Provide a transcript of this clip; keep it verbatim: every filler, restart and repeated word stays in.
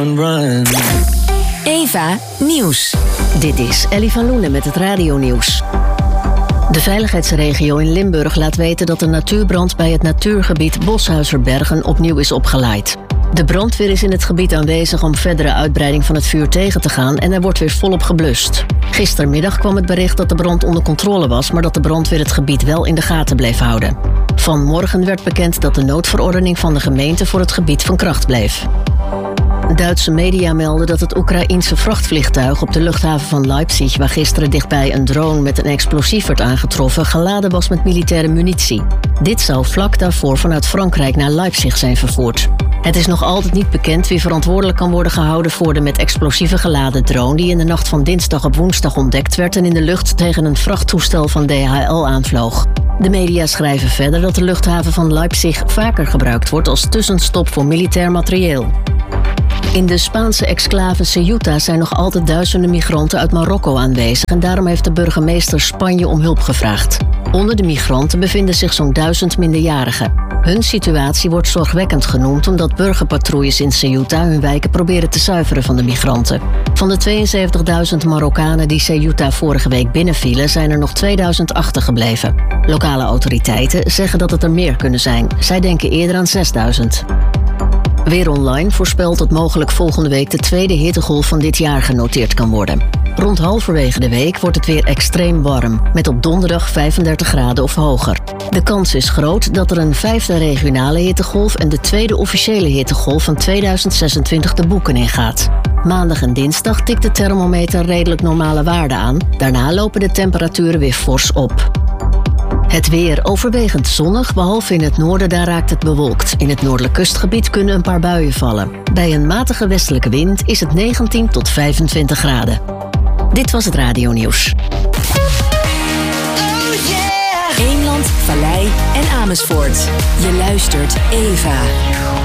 Eva Nieuws. Dit is Ellie van Loenen met het radionieuws. De veiligheidsregio in Limburg laat weten dat de natuurbrand bij het natuurgebied Boshuizerbergen opnieuw is opgeleid. De brandweer is in het gebied aanwezig om verdere uitbreiding van het vuur tegen te gaan en er wordt weer volop geblust. Gistermiddag kwam het bericht dat de brand onder controle was, maar dat de brandweer het gebied wel in de gaten bleef houden. Vanmorgen werd bekend dat de noodverordening van de gemeente voor het gebied van kracht bleef. Duitse media melden dat het Oekraïense vrachtvliegtuig op de luchthaven van Leipzig, waar gisteren dichtbij een drone met een explosief werd aangetroffen, geladen was met militaire munitie. Dit zou vlak daarvoor vanuit Frankrijk naar Leipzig zijn vervoerd. Het is nog altijd niet bekend wie verantwoordelijk kan worden gehouden voor de met explosieven geladen drone die in de nacht van dinsdag op woensdag ontdekt werd en in de lucht tegen een vrachttoestel van D H L aanvloog. De media schrijven verder dat de luchthaven van Leipzig vaker gebruikt wordt als tussenstop voor militair materieel. In de Spaanse exclave Ceuta zijn nog altijd duizenden migranten uit Marokko aanwezig en daarom heeft de burgemeester Spanje om hulp gevraagd. Onder de migranten bevinden zich zo'n duizend minderjarigen. Hun situatie wordt zorgwekkend genoemd omdat burgerpatrouilles in Ceuta hun wijken proberen te zuiveren van de migranten. Van de tweeënzeventigduizend Marokkanen die Ceuta vorige week binnenvielen zijn er nog tweeduizend achtergebleven. Lokale autoriteiten zeggen dat het er meer kunnen zijn. Zij denken eerder aan zesduizend. Weer Online voorspelt dat mogelijk volgende week de tweede hittegolf van dit jaar genoteerd kan worden. Rond halverwege de week wordt het weer extreem warm, met op donderdag vijfendertig graden of hoger. De kans is groot dat er een vijfde regionale hittegolf en de tweede officiële hittegolf van tweeduizend zesentwintig de boeken ingaat. Maandag en dinsdag tikt de thermometer redelijk normale waarden aan. Daarna lopen de temperaturen weer fors op. Het weer overwegend zonnig, behalve in het noorden, daar raakt het bewolkt. In het noordelijk kustgebied kunnen een paar buien vallen. Bij een matige westelijke wind is het negentien tot vijfentwintig graden. Dit was het radionieuws. Oh yeah! Eemland, Vallei en Amersfoort. Je luistert Eva.